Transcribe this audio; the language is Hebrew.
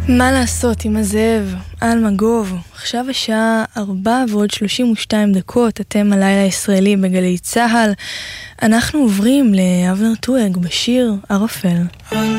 מה לעשות עם הזאב? אלמגוב. עכשיו השעה 4:32. אתם הלילה הישראלי בגלי צהל. אנחנו עוברים לאבנר טואג בשיר ערפל.